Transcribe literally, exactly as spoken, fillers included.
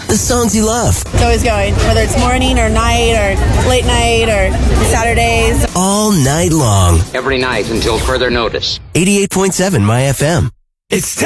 the songs you love. It's always going, whether it's morning or night or late night or Saturdays. All night long. Every night until further notice. eighty-eight point seven My F M. It's